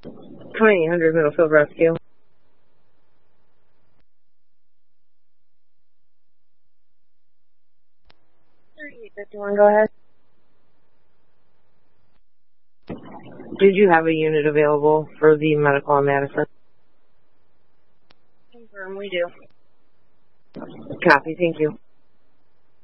2800 Middlefield Rescue. 3851, go ahead. Did you have a unit available for the medical on Madison? Confirm, we do. Copy, thank you.